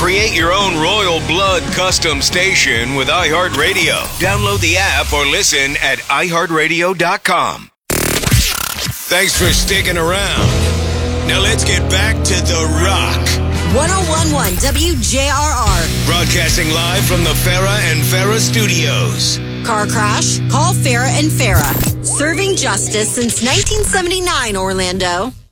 Create your own Royal Blood custom station with iHeartRadio. Download the app or listen at iHeartRadio.com. Thanks for sticking around. Now let's get back to The Rock. 101.1 WJRR. Broadcasting live from the Farah and Farah studios. Car crash? Call Farah and Farah. Serving justice since 1979, Orlando.